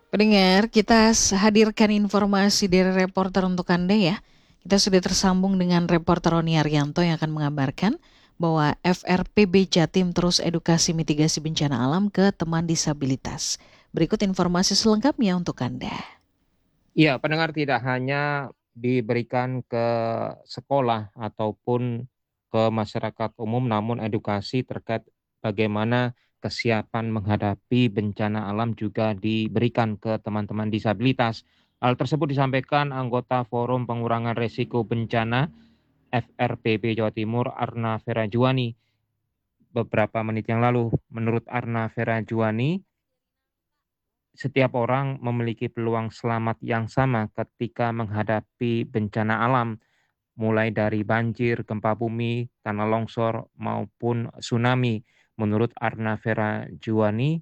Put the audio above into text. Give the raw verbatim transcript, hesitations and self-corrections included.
Pendengar, kita s- hadirkan informasi dari reporter untuk Anda ya. Kita sudah tersambung dengan reporter Roni Arianto yang akan mengabarkan bahwa F R P B Jatim terus edukasi mitigasi bencana alam ke teman disabilitas. Berikut informasi selengkapnya untuk Anda. Iya, pendengar tidak hanya diberikan ke sekolah ataupun ke masyarakat umum, namun edukasi terkait bagaimana kesiapan menghadapi bencana alam juga diberikan ke teman-teman disabilitas. Hal tersebut disampaikan anggota Forum Pengurangan Risiko Bencana F R P B Jawa Timur Arna Ferajuani beberapa menit yang lalu. Menurut Arna Ferajuani, setiap orang memiliki peluang selamat yang sama ketika menghadapi bencana alam, mulai dari banjir, gempa bumi, tanah longsor, maupun tsunami. Menurut Arna Vera Juwani,